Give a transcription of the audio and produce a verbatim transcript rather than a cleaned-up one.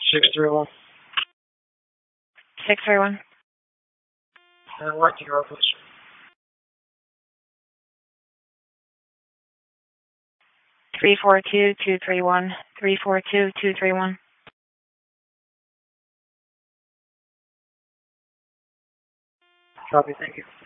six three one. six three one. Uh, right to your please. three four two two three one. three four two two three one. Copy, thank you.